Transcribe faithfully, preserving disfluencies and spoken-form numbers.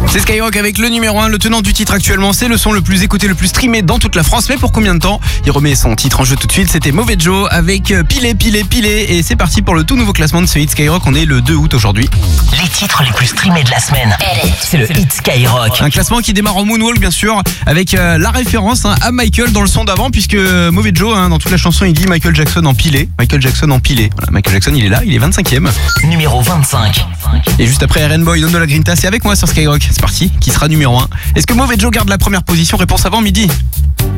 C'est Skyrock avec le numéro un, le tenant du titre actuellement, c'est le son le plus écouté, le plus streamé dans toute la France. Mais pour combien de temps? Il remet son titre en jeu tout de suite, c'était Mauvais Joe avec Pilé, Pilé, Pilé. Et c'est parti pour le tout nouveau classement de ce hit Skyrock, on est le deux août aujourd'hui. Les titres les plus streamés de la semaine, c'est le hit Skyrock. Un classement qui démarre en moonwalk bien sûr, avec euh, la référence hein, à Michael dans le son d'avant, puisque euh, Mauvais Joe, hein, dans toute la chanson, il dit Michael Jackson en pilé. Michael Jackson en pilé. Voilà, Michael Jackson, il est là, il est vingt-cinquième. Numéro vingt-cinq. Et juste après R and Boy, Don de la Grinta, c'est avec moi sur Skyrock. C'est parti, qui sera numéro un? Est-ce que Mauvais Joe garde la première position? Réponse avant midi.